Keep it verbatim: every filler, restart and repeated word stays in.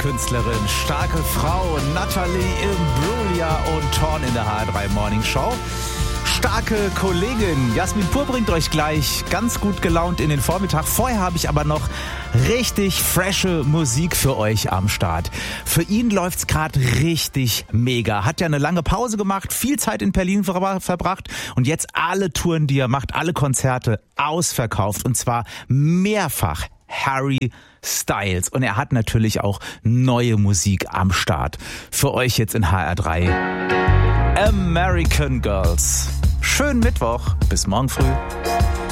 Künstlerin, starke Frau, Natalie Imbruglia und Torn in der H R drei Morning Show. Starke Kollegin Jasmin Pur bringt euch gleich ganz gut gelaunt in den Vormittag. Vorher habe ich aber noch richtig frische Musik für euch am Start. Für ihn läuft's gerade richtig mega. Hat ja eine lange Pause gemacht, viel Zeit in Berlin verbracht und jetzt alle Touren, die er macht, alle Konzerte ausverkauft und zwar mehrfach. Harry Styles. Und er hat natürlich auch neue Musik am Start. Für euch jetzt in H R drei. American Girls. Schönen Mittwoch. Bis morgen früh.